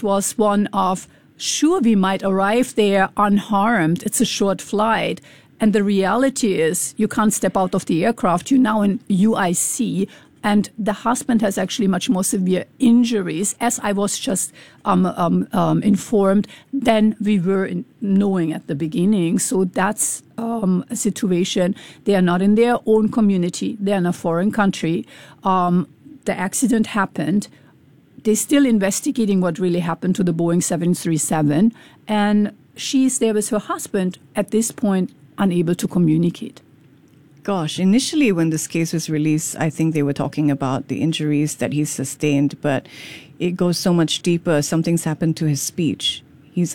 was one of, sure, we might arrive there unharmed. It's a short flight. And the reality is you can't step out of the aircraft. You're now in UIC. And the husband has actually much more severe injuries, as I was just informed, than we were knowing at the beginning. So that's a situation. They are not in their own community. They are in a foreign country. The accident happened. They're still investigating what really happened to the Boeing 737. And she's there with her husband at this point, unable to communicate. Gosh, initially when this case was released, I think they were talking about the injuries that he sustained, but it goes so much deeper. Something's happened to his speech. We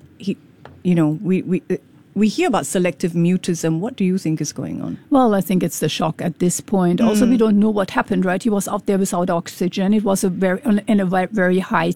hear about selective mutism. What do you think is going on? Well, I think it's the shock at this point. Also, we don't know what happened, right? He was out there without oxygen. It was in a very high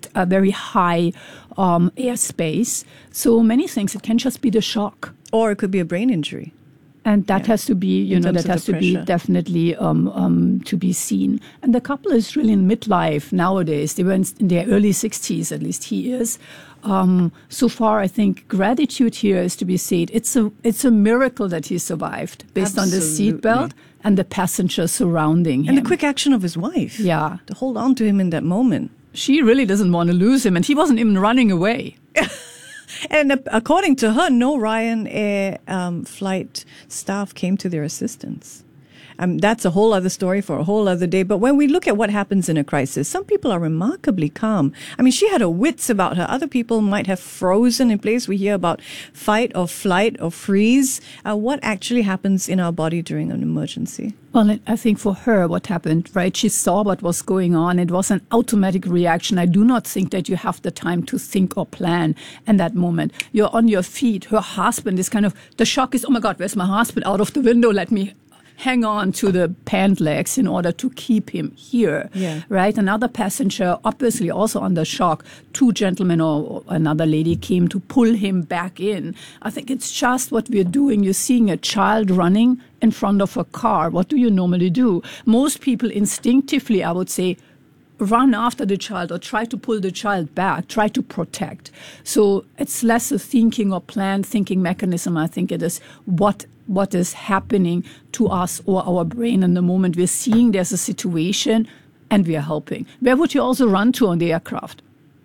airspace. So many things. It can just be the shock, or it could be a brain injury. And that has to be, definitely to be seen. And the couple is really in midlife nowadays. They were in their early 60s, at least he is. So far, I think gratitude here is to be said. It's a miracle that he survived based on the seatbelt and the passengers surrounding him. And the quick action of his wife. Yeah. To hold on to him in that moment. She really doesn't want to lose him, and he wasn't even running away. And according to her, no Ryanair flight staff came to their assistance. That's a whole other story for a whole other day. But when we look at what happens in a crisis, some people are remarkably calm. I mean, she had her wits about her. Other people might have frozen in place. We hear about fight or flight or freeze. What actually happens in our body during an emergency? Well, I think for her, what happened, right? She saw what was going on. It was an automatic reaction. I do not think that you have the time to think or plan in that moment. You're on your feet. Her husband is the shock is, oh my God, where's my husband? Out of the window, let me hang on to the pant legs in order to keep him here, right? Another passenger, obviously also under shock, two gentlemen or another lady came to pull him back in. I think it's just what we're doing. You're seeing a child running in front of a car. What do you normally do? Most people instinctively, I would say, run after the child or try to pull the child back, try to protect. So it's less a thinking or planned thinking mechanism. I think it is what is happening to us or our brain in the moment. We're seeing there's a situation and we are helping. Where would you also run to on the aircraft?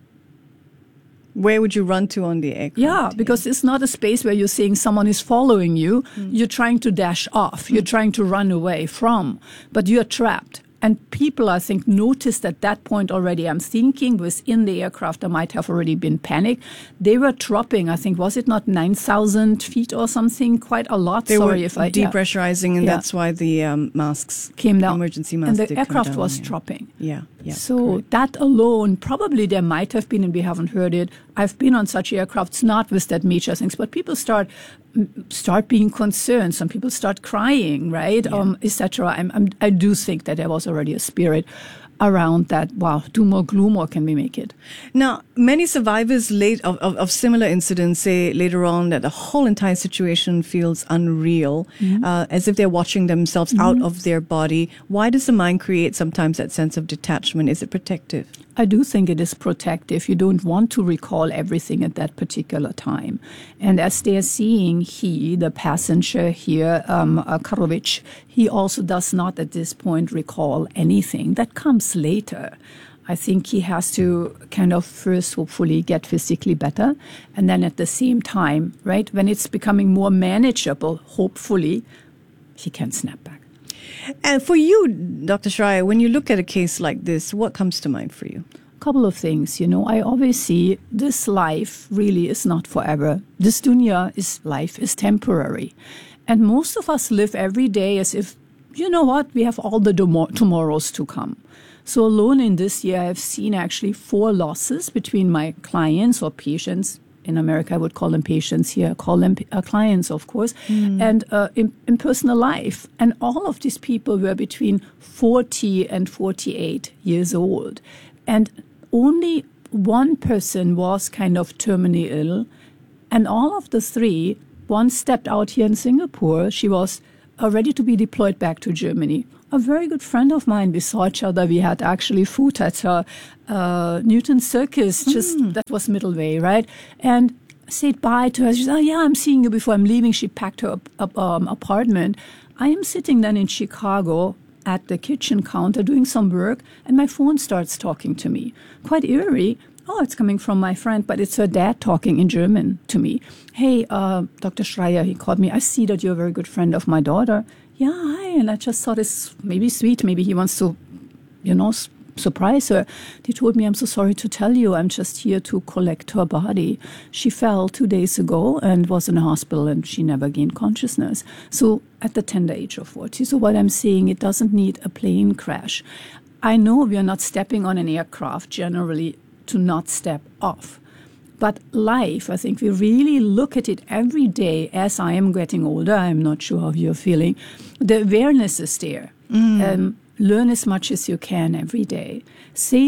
Where would you run to on the aircraft? Yeah, because it's not a space where you're saying someone is following you. You're trying to dash off. You're trying to run away from, but you're trapped. And people, I think, noticed at that point already. I'm thinking within the aircraft, there might have already been panic. They were dropping, I think, was it not 9,000 feet or something? Quite a lot. They were depressurizing, and that's why the masks came down. Emergency masks and the aircraft was dropping. Yeah. So correct. that alone, probably there might have been, and we haven't heard it. I've been on such aircrafts, not with that major things, but people start being concerned. Some people start crying, right? Etc. I do think that there was already a spirit around that. Wow, doom or gloom, or can we make it? Now, many survivors of similar incidents say later on that the whole entire situation feels unreal, as if they're watching themselves out of their body. Why does the mind create sometimes that sense of detachment? Is it protective? I do think it is protective. You don't want to recall everything at that particular time. And as they are seeing, the passenger here, Karovic, he also does not at this point recall anything. That comes later. I think he has to kind of first hopefully get physically better. And then at the same time, right, when it's becoming more manageable, hopefully he can snap back. And for you, Dr. Schreier, when you look at a case like this, what comes to mind for you? A couple of things. I always see this life really is not forever. This dunya life is temporary. And most of us live every day as if, you know what, we have all the tomorrows to come. So alone in this year, I've seen actually 4 losses between my clients or patients. In America, I would call them patients. Here, I call them clients, of course, and in personal life. And all of these people were between 40 and 48 years old. And only one person was kind of terminally ill. And all of the 3, one stepped out here in Singapore. She was ready to be deployed back to Germany. a very good friend of mine. We saw each other. We had actually food at Newton Circus, that was middle way, right? And said bye to her. She said, oh, yeah, I'm seeing you before I'm leaving. She packed her apartment. I am sitting then in Chicago at the kitchen counter doing some work, and my phone starts talking to me. Quite eerie. Oh, it's coming from my friend, but it's her dad talking in German to me. Hey, Dr. Schreier, he called me. I see that you're a very good friend of my daughter. Yeah, hi. And I just thought it's maybe sweet. Maybe he wants to, surprise her. They told me, I'm so sorry to tell you, I'm just here to collect her body. She fell 2 days ago and was in a hospital, and she never gained consciousness. So at the tender age of 40. So what I'm saying, it doesn't need a plane crash. I know we are not stepping on an aircraft generally to not step off. But life, I think we really look at it every day. As I am getting older, I'm not sure how you're feeling, the awareness is there. Learn as much as you can every day. Say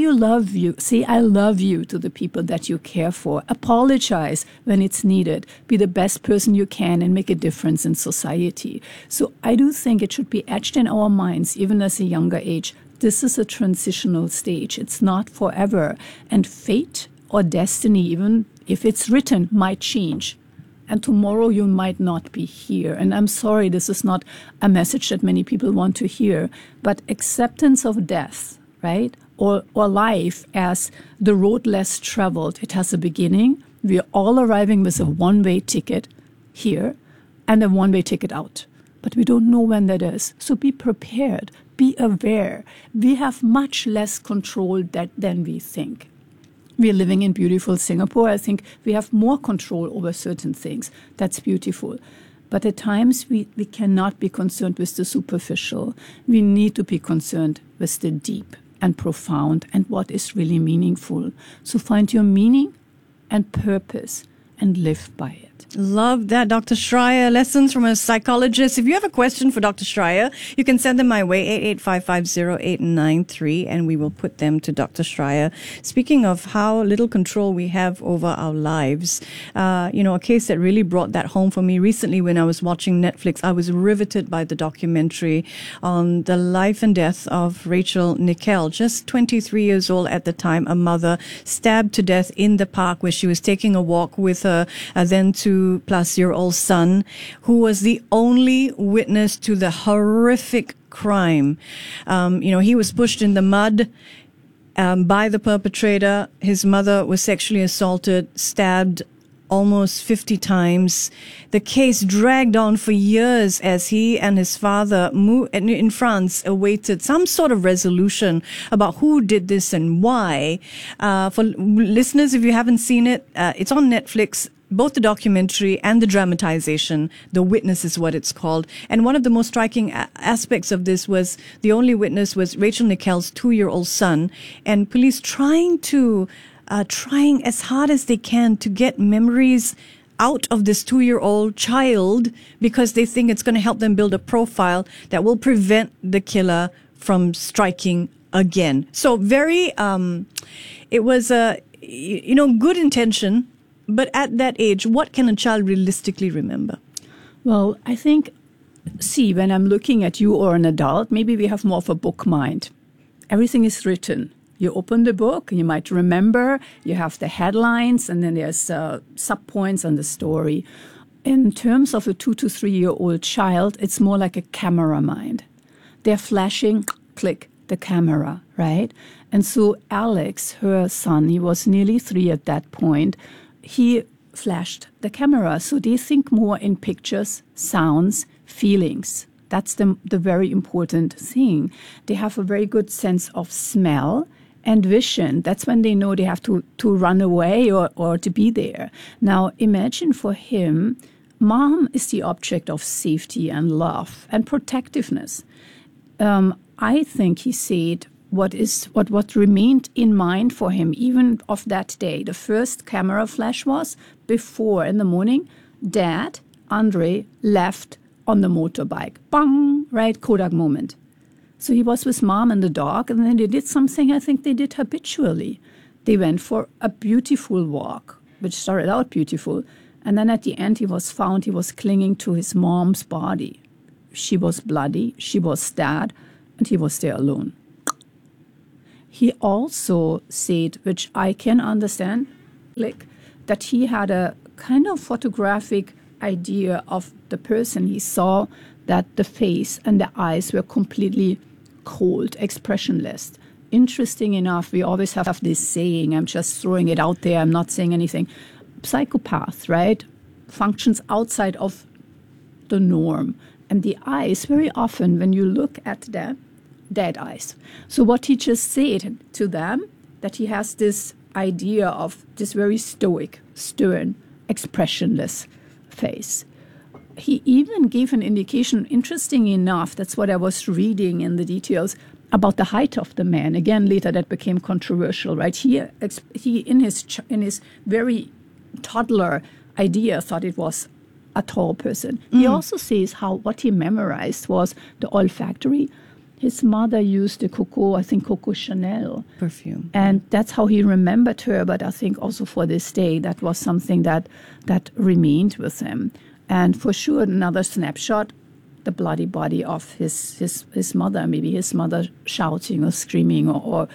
I love you to the people that you care for. Apologize when it's needed. Be the best person you can and make a difference in society. So I do think it should be etched in our minds, even as a younger age. This is a transitional stage. It's not forever. And fate or destiny, even if it's written, might change. And tomorrow you might not be here. And I'm sorry, this is not a message that many people want to hear. But acceptance of death, right? Or life as the road less traveled. It has a beginning. We're all arriving with a one-way ticket here and a one-way ticket out. But we don't know when that is. So be prepared. Be aware. We have much less control than we think. We are living in beautiful Singapore. I think we have more control over certain things. That's beautiful. But at times, we cannot be concerned with the superficial. We need to be concerned with the deep and profound and what is really meaningful. So find your meaning and purpose and live by it. Love that, Dr. Schreier. Lessons from a psychologist. If you have a question for Dr. Schreier, you can send them my way, 885508993, and we will put them to Dr. Schreier. Speaking of how little control we have over our lives, a case that really brought that home for me recently when I was watching Netflix, I was riveted by the documentary on the life and death of Rachel Nickell, just 23 years old at the time, a mother stabbed to death in the park where she was taking a walk with her then 2-plus-year-old son, who was the only witness to the horrific crime. He was pushed in the mud by the perpetrator. His mother was sexually assaulted, stabbed almost 50 times. The case dragged on for years as he and his father in France awaited some sort of resolution about who did this and why. For listeners, if you haven't seen it, it's on Netflix. Both the documentary and the dramatization. The Witness is what it's called. And one of the most striking aspects of this was the only witness was Rachel Nickell's 2-year-old son, and police trying as hard as they can to get memories out of this 2-year-old child because they think it's going to help them build a profile that will prevent the killer from striking again. So very, it was a, good intention. But at that age, what can a child realistically remember? Well, I think, when I'm looking at you or an adult, maybe we have more of a book mind. Everything is written. You open the book, you might remember, you have the headlines, and then there's subpoints on the story. In terms of a 2 to 3-year-old child, it's more like a camera mind. They're flashing, click, the camera, right? And so Alex, her son, he was nearly 3 at that point, he flashed the camera. So they think more in pictures, sounds, feelings. That's the very important thing. They have a very good sense of smell and vision. That's when they know they have to run away or to be there. Now, imagine for him, mom is the object of safety and love and protectiveness. I think he said what remained in mind for him, even of that day. The first camera flash was before in the morning, Dad, Andre, left on the motorbike. Bang, right? Kodak moment. So he was with mom and the dog, and then they did something I think they did habitually. They went for a beautiful walk, which started out beautiful. And then at the end, he was found, he was clinging to his mom's body. She was bloody, she was stabbed, and he was there alone. He also said, which I can understand, like that he had a kind of photographic idea of the person. He saw that the face and the eyes were completely cold, expressionless. Interesting enough, we always have this saying, I'm just throwing it out there, I'm not saying anything. Psychopath, right, functions outside of the norm. And the eyes, very often when you look at them, dead eyes. So what he just said to them, that he has this idea of this very stoic, stern, expressionless face. He even gave an indication, interesting enough, that's what I was reading in the details, about the height of the man. Again, later that became controversial, right? He in his very toddler idea thought it was a tall person. He also says how what he memorized was the olfactory. His mother used the Coco Chanel perfume, and that's how he remembered her. But I think also for this day, that was something that remained with him. And for sure, another snapshot, the bloody body of his mother, maybe his mother shouting or screaming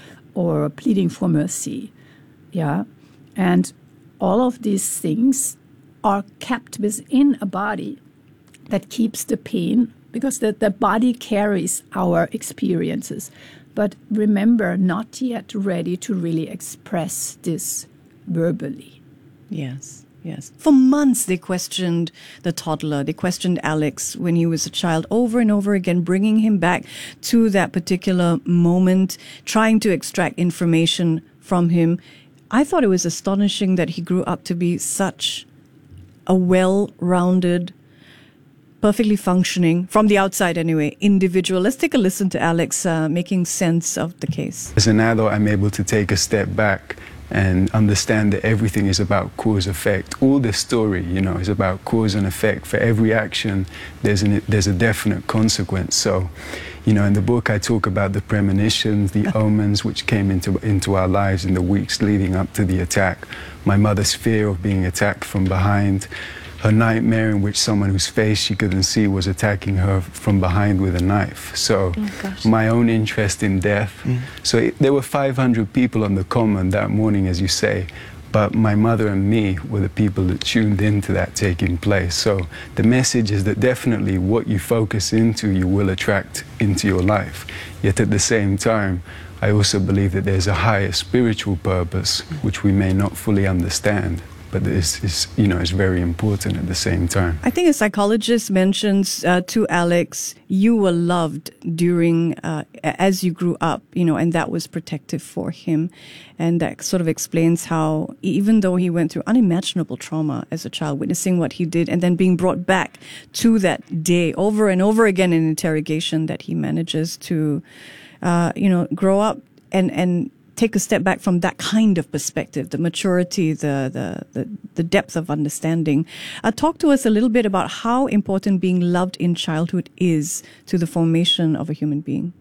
or pleading for mercy. Yeah, and all of these things are kept within a body that keeps the pain, because the body carries our experiences. But remember, not yet ready to really express this verbally. Yes. Yes. For months, they questioned the toddler. They questioned Alex when he was a child over and over again, bringing him back to that particular moment, trying to extract information from him. I thought it was astonishing that he grew up to be such a well-rounded, perfectly functioning, from the outside anyway, individual. Let's take a listen to Alex making sense of the case. As an adult, I'm able to take a step back and understand that everything is about cause-effect. All this story, is about cause and effect. For every action, there's a definite consequence. So, in the book, I talk about the premonitions, the omens which came into our lives in the weeks leading up to the attack. My mother's fear of being attacked from behind, her nightmare in which someone whose face she couldn't see was attacking her from behind with a knife. So my own interest in death. So there were 500 people on the common that morning, as you say, but my mother and me were the people that tuned into that taking place. So the message is that definitely what you focus into, you will attract into your life. Yet at the same time, I also believe that there's a higher spiritual purpose, which we may not fully understand, but this is, is very important at the same time. I think a psychologist mentions to Alex, you were loved during, as you grew up, and that was protective for him. And that sort of explains how, even though he went through unimaginable trauma as a child, witnessing what he did and then being brought back to that day over and over again in interrogation, that he manages to, grow up and take a step back from that kind of perspective, the maturity, the depth of understanding. Talk to us a little bit about how important being loved in childhood is to the formation of a human being.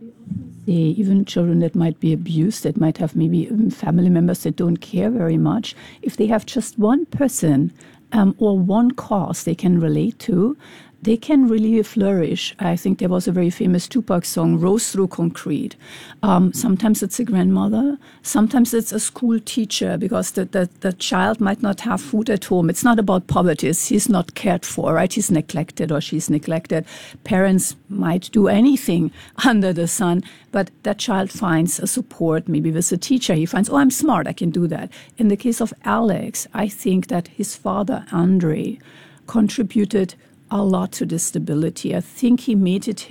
Even children that might be abused, that might have maybe family members that don't care very much, if they have just one person or one cause they can relate to, they can really flourish. I think there was a very famous Tupac song, Rose Through Concrete. Sometimes it's a grandmother, sometimes it's a school teacher, because the child might not have food at home. It's not about poverty. He's not cared for, right? He's neglected or she's neglected. Parents might do anything under the sun, but that child finds a support, maybe with a teacher. He finds, I'm smart, I can do that. In the case of Alex, I think that his father, Andre, contributed a lot to this stability. I think he made it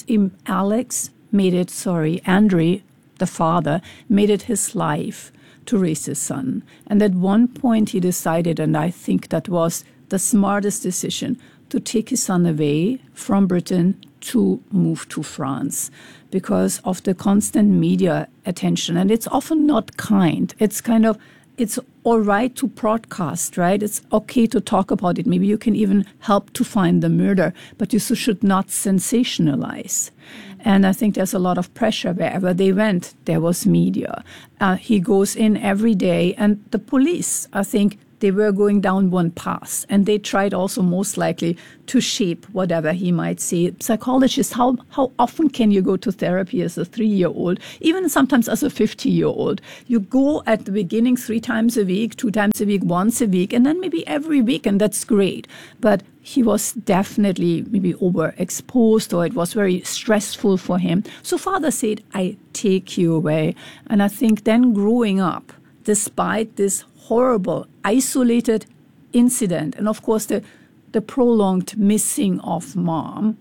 Andre, the father, made it his life to raise his son. And at one point he decided, and I think that was the smartest decision, to take his son away from Britain to move to France because of the constant media attention. And it's often not kind. It's all right to broadcast, right? It's okay to talk about it. Maybe you can even help to find the murder, but you should not sensationalize. And I think there's a lot of pressure wherever they went. There was media. He goes in every day, and the police, I think, they were going down one path, and they tried also most likely to shape whatever he might say. Psychologists, how often can you go to therapy as a 3-year-old, even sometimes as a 50-year-old? You go at the beginning 3 times a week, 2 times a week, once a week, and then maybe every week, and that's great. But he was definitely maybe overexposed, or it was very stressful for him. So father said, I take you away. And I think then growing up, despite this horrible, isolated incident, and of course the prolonged missing of mom,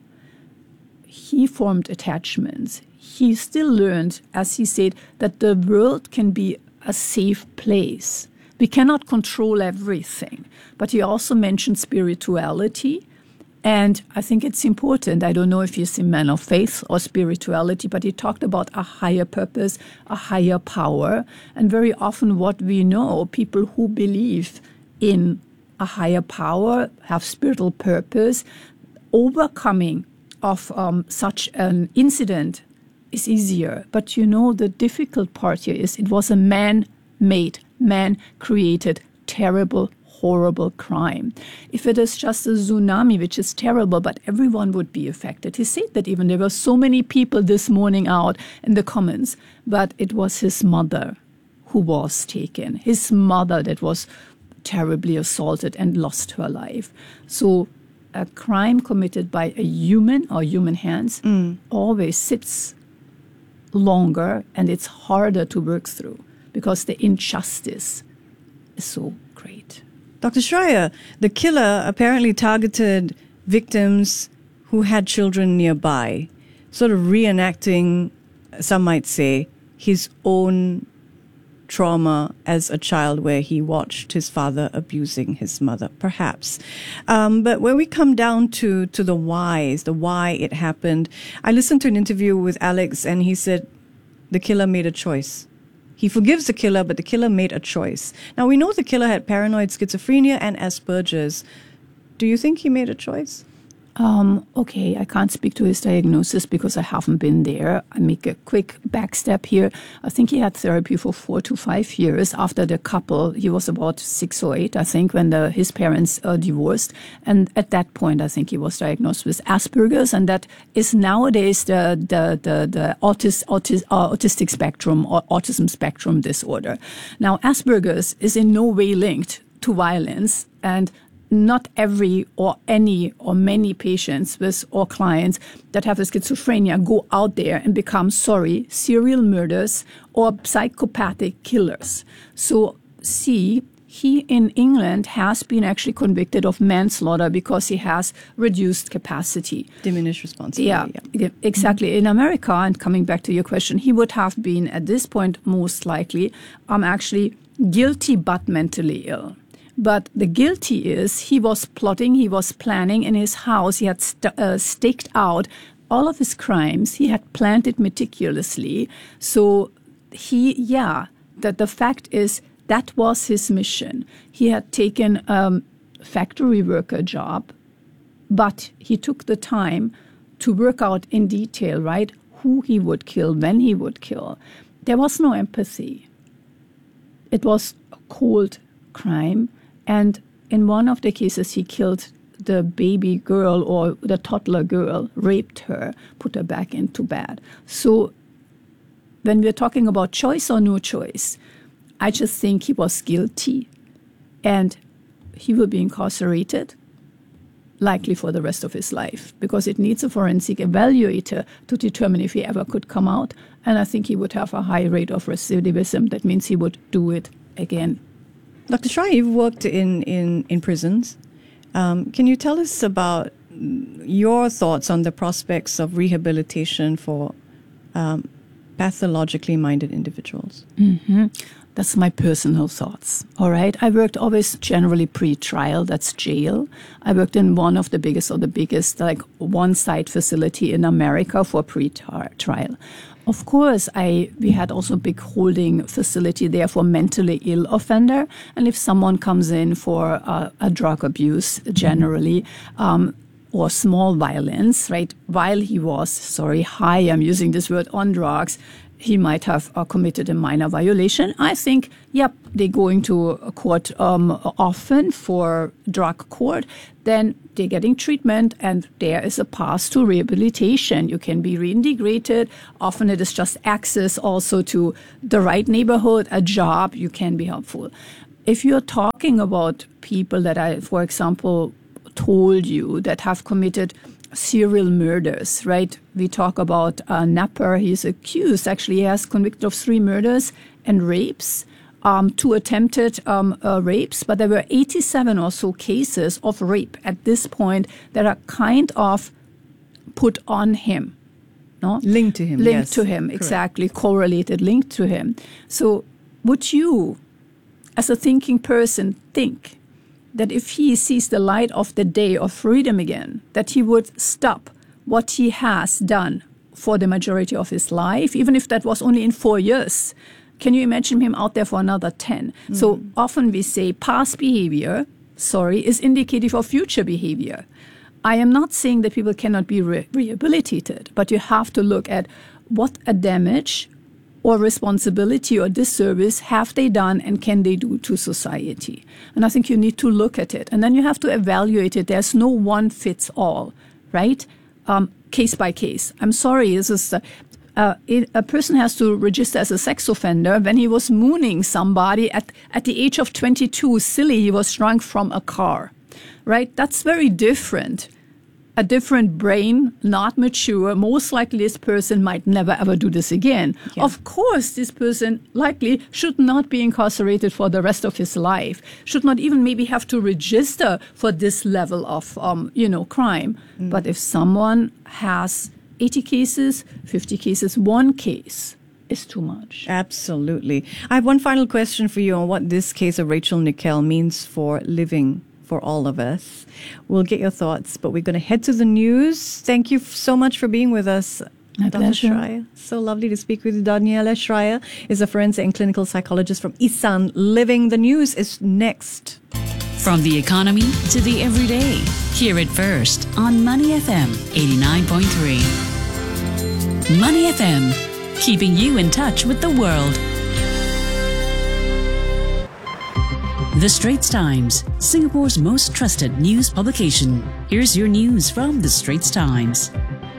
he formed attachments. He still learned, as he said, that the world can be a safe place. We cannot control everything. But he also mentioned spirituality. And I think it's important. I don't know if he's a man of faith or spirituality, but he talked about a higher purpose, a higher power. And very often what we know, people who believe in a higher power, have spiritual purpose, overcoming of such an incident is easier. But you know, the difficult part here is it was a man-made, man-created, terrible, horrible crime. If it is just a tsunami, which is terrible, but everyone would be affected. He said that even there were so many people this morning out in the comments, but it was his mother who was taken. His mother that was terribly assaulted and lost her life. So a crime committed by a human or human hands always sits longer, and it's harder to work through because the injustice is so great. Dr. Schreier, the killer apparently targeted victims who had children nearby, sort of reenacting, some might say, his own trauma as a child where he watched his father abusing his mother, perhaps. But when we come down to the whys, the why it happened, I listened to an interview with Alex, and he said the killer made a choice. He forgives the killer, but the killer made a choice. Now, we know the killer had paranoid schizophrenia and Asperger's. Do you think he made a choice? Okay, I can't speak to his diagnosis because I haven't been there. I make a quick backstep here. I think he had therapy for 4 to 5 years after the couple. He was about 6 or 8, I think, when his parents divorced. And at that point, I think he was diagnosed with Asperger's, and that is nowadays the autistic spectrum or autism spectrum disorder. Now, Asperger's is in no way linked to violence, and not every or any or many patients with or clients that have a schizophrenia go out there and become serial murderers or psychopathic killers. So he in England has been actually convicted of manslaughter because he has reduced capacity. Diminished responsibility. Yeah, exactly. In America, and coming back to your question, he would have been at this point most likely actually guilty but mentally ill. But the guilty is he was plotting, he was planning in his house. He had staked out all of his crimes. He had planned it meticulously. So the fact is that was his mission. He had taken a factory worker job, but he took the time to work out in detail, right, who he would kill, when he would kill. There was no empathy. It was a cold crime. And in one of the cases, he killed the baby girl or the toddler girl, raped her, put her back into bed. So when we're talking about choice or no choice, I just think he was guilty, and he will be incarcerated, likely for the rest of his life, because it needs a forensic evaluator to determine if he ever could come out. And I think he would have a high rate of recidivism. That means he would do it again. Dr. Schreier, you've worked in prisons. Can you tell us about your thoughts on the prospects of rehabilitation for pathologically minded individuals? Mm-hmm. That's my personal thoughts. All right. I worked always generally pre-trial. That's jail. I worked in one of the biggest, like one-site facility in America for pre-trial. Of course, we had also a big holding facility there for mentally ill offender. And if someone comes in for a drug abuse generally, or small violence, right, while he was, high, I'm using this word, on drugs, he might have committed a minor violation. I think, yep, they're going to a court often for drug court. Then they're getting treatment, and there is a path to rehabilitation. You can be reintegrated. Often it is just access also to the right neighborhood, a job. You can be helpful. If you're talking about people that I, for example, told you that have committed serial murders, right? We talk about Napper. He's accused. Actually, he has convicted of 3 murders and rapes, 2 attempted rapes. But there were 87 or so cases of rape at this point that are kind of put on him. No? Linked to him, Linked yes. to him, Correct. exactly. Correlated, linked to him. So would you, as a thinking person, think that if he sees the light of the day of freedom again, that he would stop what he has done for the majority of his life, even if that was only in 4 years? Can you imagine him out there for another 10? So often we say past behavior, is indicative of future behavior. I am not saying that people cannot be rehabilitated, but you have to look at what a damage or responsibility or disservice have they done and can they do to society? And I think you need to look at it. And then you have to evaluate it. There's no one fits all, right? Case by case. I'm sorry, this is a person has to register as a sex offender when he was mooning somebody at the age of 22. Silly, he was drunk from a car, right? That's very different. A different brain, not mature. Most likely this person might never ever do this again. Yeah. Of course, this person likely should not be incarcerated for the rest of his life, should not even maybe have to register for this level of, crime. But if someone has 80 cases, 50 cases, 1 case is too much. Absolutely. I have one final question for you on what this case of Rachel Nickell means for living for all of us. We'll get your thoughts, but we're going to head to the news. Thank you so much for being with us, My Dr. pleasure. Schreier. So lovely to speak with you. Daniela Schreier is a forensic and clinical psychologist from Isan Living. The news is next. From the economy to the everyday. Hear it first on Money FM 89.3. Money FM, keeping you in touch with the world. The Straits Times, Singapore's most trusted news publication. Here's your news from The Straits Times.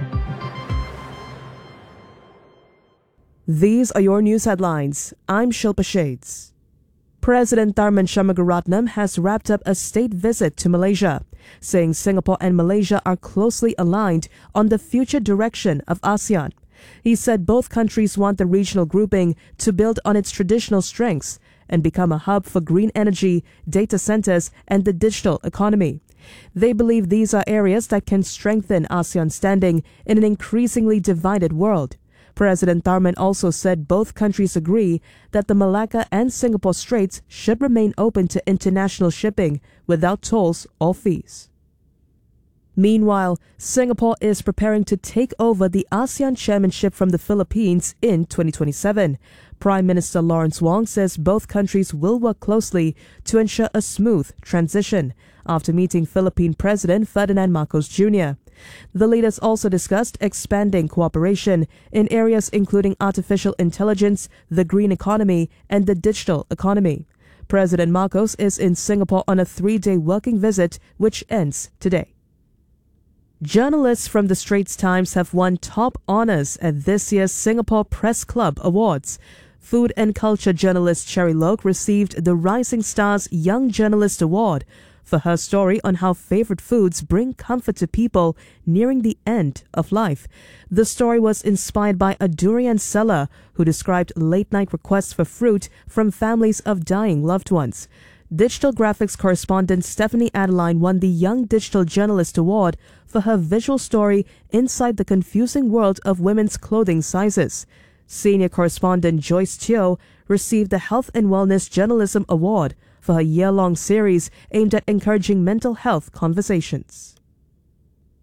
These are your news headlines. I'm Shilpa Shades. President Tharman Shanmugaratnam has wrapped up a state visit to Malaysia, saying Singapore and Malaysia are closely aligned on the future direction of ASEAN. He said both countries want the regional grouping to build on its traditional strengths and become a hub for green energy, data centers, and the digital economy. They believe these are areas that can strengthen ASEAN's standing in an increasingly divided world. President Tharman also said both countries agree that the Malacca and Singapore Straits should remain open to international shipping without tolls or fees. Meanwhile, Singapore is preparing to take over the ASEAN chairmanship from the Philippines in 2027. Prime Minister Lawrence Wong says both countries will work closely to ensure a smooth transition after meeting Philippine President Ferdinand Marcos Jr. The leaders also discussed expanding cooperation in areas including artificial intelligence, the green economy, and the digital economy. President Marcos is in Singapore on a 3-day working visit, which ends today. Journalists from the Straits Times have won top honors at this year's Singapore Press Club Awards. Food and culture journalist Cherry Loke received the Rising Stars Young Journalist Award for her story on how favorite foods bring comfort to people nearing the end of life. The story was inspired by a durian seller who described late-night requests for fruit from families of dying loved ones. Digital graphics correspondent Stephanie Adeline won the Young Digital Journalist Award for her visual story Inside the Confusing World of Women's Clothing Sizes. Senior correspondent Joyce Teo received the Health and Wellness Journalism Award for her year-long series aimed at encouraging mental health conversations.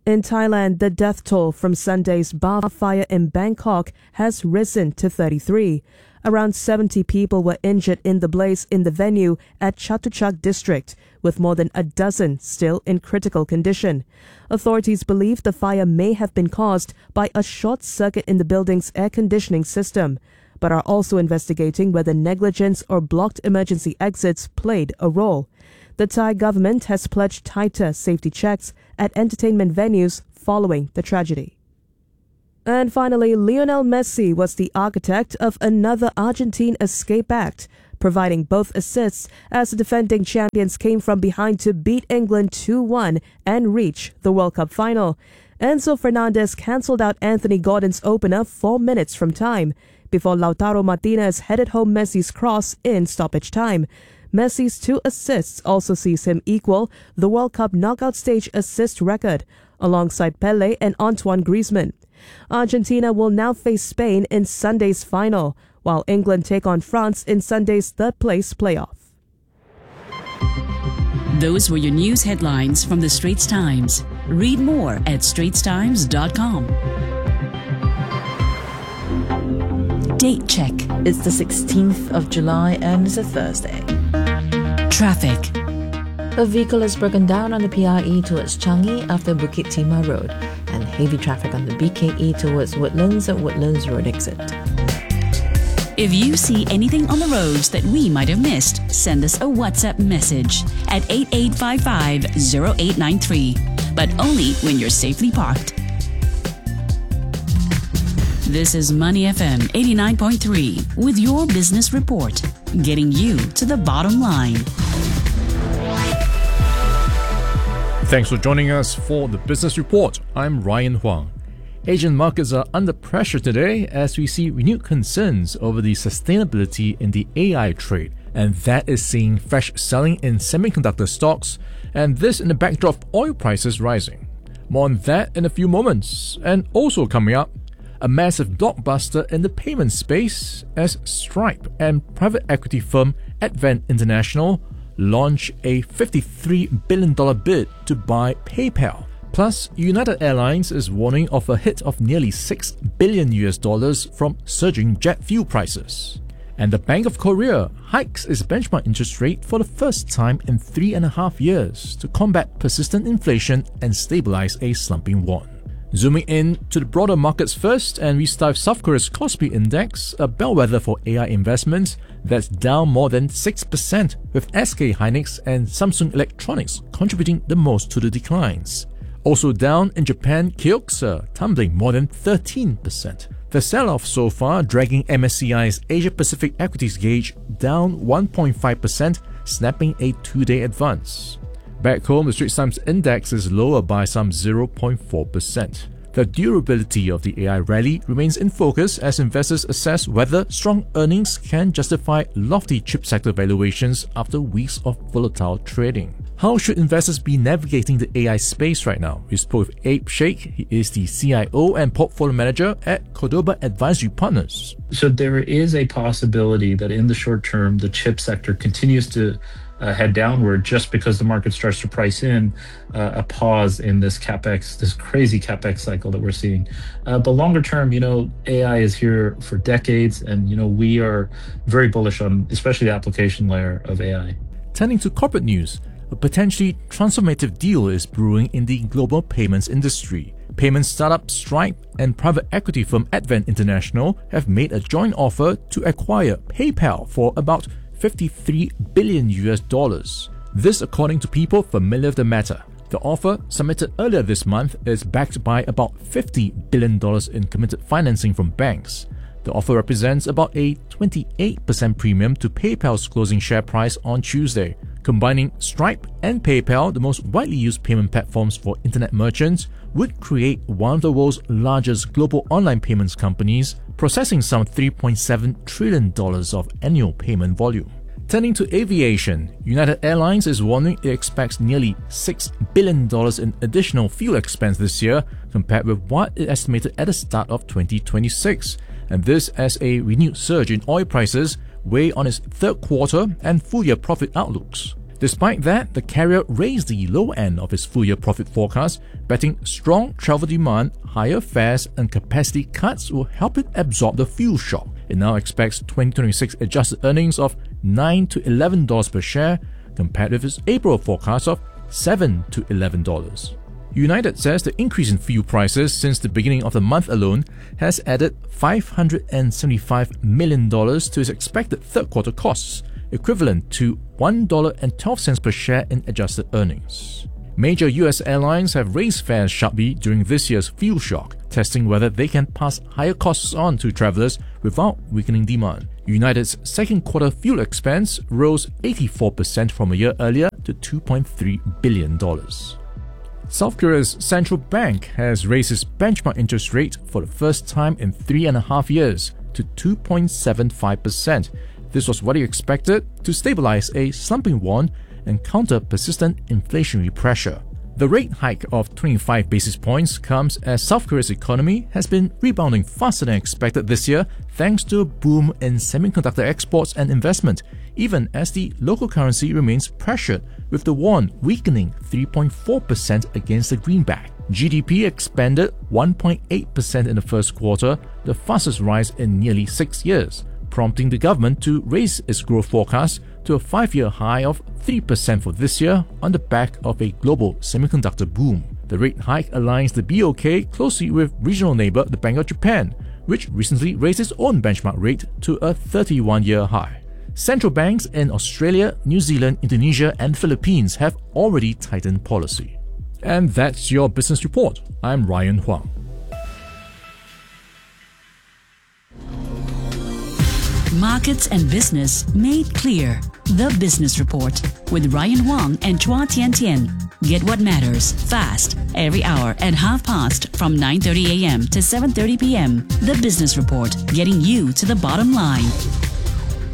In Thailand, the death toll from Sunday's bar fire in Bangkok has risen to 33. Around 70 people were injured in the blaze in the venue at Chatuchak district, with more than a dozen still in critical condition. Authorities believe the fire may have been caused by a short circuit in the building's air conditioning system, but are also investigating whether negligence or blocked emergency exits played a role. The Thai government has pledged tighter safety checks at entertainment venues following the tragedy. And finally, Lionel Messi was the architect of another Argentine escape act, providing both assists as the defending champions came from behind to beat England 2-1 and reach the World Cup final. Enzo Fernandez cancelled out Anthony Gordon's opener 4 minutes from time, before Lautaro Martinez headed home Messi's cross in stoppage time. Messi's 2 assists also sees him equal the World Cup knockout stage assist record, alongside Pelé and Antoine Griezmann. Argentina will now face Spain in Sunday's final, while England take on France in Sunday's third-place playoff. Those were your news headlines from the Straits Times. Read more at straitstimes.com. Date check. It's the 16th of July and it's a Thursday. Traffic. A vehicle has broken down on the PRE towards Changi after Bukit Timah Road, and heavy traffic on the BKE towards Woodlands at Woodlands Road exit. If you see anything on the roads that we might have missed, send us a WhatsApp message at 8855-0893, but only when you're safely parked. This is Money FM 89.3 with your business report, getting you to the bottom line. Thanks for joining us for the Business Report. I'm Ryan Huang. Asian markets are under pressure today as we see renewed concerns over the sustainability in the AI trade, and that is seeing fresh selling in semiconductor stocks, and this in the backdrop of oil prices rising. More on that in a few moments. And also coming up, a massive blockbuster in the payment space as Stripe and private equity firm Advent International launch a $53 billion bid to buy PayPal. Plus, United Airlines is warning of a hit of nearly $6 billion from surging jet fuel prices. And the Bank of Korea hikes its benchmark interest rate for the first time in 3.5 years to combat persistent inflation and stabilize a slumping won. Zooming in to the broader markets first, and we start South Korea's Kospi Index, a bellwether for AI investments, that's down more than 6%, with SK Hynix and Samsung Electronics contributing the most to the declines. Also down in Japan, Kioxia tumbling more than 13%. The sell-off so far dragging MSCI's Asia-Pacific equities gauge down 1.5%, snapping a 2-day advance. Back home, the Straits Times Index is lower by some 0.4%. The durability of the AI rally remains in focus as investors assess whether strong earnings can justify lofty chip sector valuations after weeks of volatile trading. How should investors be navigating the AI space right now? We spoke with Abe Sheikh. He is the CIO and portfolio manager at Cordoba Advisory Partners. So there is a possibility that in the short term, the chip sector continues to head downward just because the market starts to price in a pause in this capex, this crazy capex cycle that we're seeing. But longer term, AI is here for decades, and we are very bullish on especially the application layer of AI. Turning to corporate news, a potentially transformative deal is brewing in the global payments industry. Payment startup Stripe and private equity firm Advent International have made a joint offer to acquire PayPal for about $53 billion. This according to people familiar with the matter. The offer, submitted earlier this month, is backed by about $50 billion in committed financing from banks. The offer represents about a 28% premium to PayPal's closing share price on Tuesday. Combining Stripe and PayPal, the most widely used payment platforms for internet merchants, would create one of the world's largest global online payments companies, processing some $3.7 trillion of annual payment volume. Turning to aviation, United Airlines is warning it expects nearly $6 billion in additional fuel expense this year compared with what it estimated at the start of 2026, and this as a renewed surge in oil prices weigh on its third quarter and full-year profit outlooks. Despite that, the carrier raised the low end of its full-year profit forecast, betting strong travel demand, higher fares, and capacity cuts will help it absorb the fuel shock. It now expects 2026 adjusted earnings of $9 to $11 per share, compared with its April forecast of $7 to $11. United says the increase in fuel prices since the beginning of the month alone has added $575 million to its expected third quarter costs, equivalent to $1.12 per share in adjusted earnings. Major US airlines have raised fares sharply during this year's fuel shock, testing whether they can pass higher costs on to travelers without weakening demand. United's second quarter fuel expense rose 84% from a year earlier to $2.3 billion. South Korea's central bank has raised its benchmark interest rate for the first time in 3.5 years to 2.75%. This was what he expected to stabilize a slumping won and counter persistent inflationary pressure. The rate hike of 25 basis points comes as South Korea's economy has been rebounding faster than expected this year thanks to a boom in semiconductor exports and investment, even as the local currency remains pressured, with the won weakening 3.4% against the greenback. GDP expanded 1.8% in the first quarter, the fastest rise in nearly 6 years, prompting the government to raise its growth forecast to a 5-year high of 3% for this year on the back of a global semiconductor boom. The rate hike aligns the BOK closely with regional neighbor the Bank of Japan, which recently raised its own benchmark rate to a 31-year high. Central banks in Australia, New Zealand, Indonesia, and Philippines have already tightened policy. And that's your business report. I'm Ryan Huang. Markets and Business Made Clear. The Business Report with Ryan Huang and Chua Tian Tian. Get what matters fast every hour at 5:30 from 9:30 a.m. to 7:30 p.m. The Business Report, getting you to the bottom line.